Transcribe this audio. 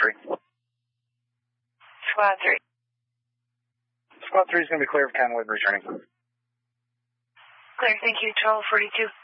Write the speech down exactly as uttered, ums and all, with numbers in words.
three. Squad three. Squad three is going to be clear of Kenwood returning. Clear, thank you. twelve forty-two.